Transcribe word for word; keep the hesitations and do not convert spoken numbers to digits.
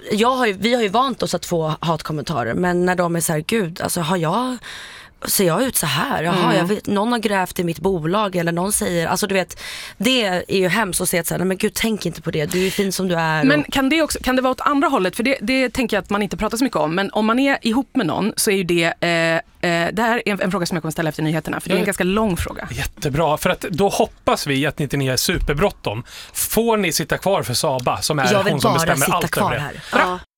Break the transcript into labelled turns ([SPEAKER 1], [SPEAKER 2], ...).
[SPEAKER 1] jag har ju, vi har ju vant oss att få hatkommentarer, men när de är så här, gud, alltså har jag ser jag ut så här? Jaha, mm. jag vet, någon har grävt i mitt bolag eller någon säger, alltså du vet, det är ju hemskt att se att så här, men gud, tänk inte på det, du är fin som du är.
[SPEAKER 2] Men
[SPEAKER 1] och...
[SPEAKER 2] kan det också, kan det vara åt andra hållet? För det, det tänker jag att man inte pratar så mycket om, men om man är ihop med någon så är ju det, eh, eh, det här är en, en fråga som jag kommer ställa efter nyheterna, för det är en ganska lång fråga.
[SPEAKER 3] Jättebra, för att då hoppas vi att ni inte är superbråttom. Får ni sitta kvar för Saba, som är hon som bestämmer allt över det?
[SPEAKER 1] Ja.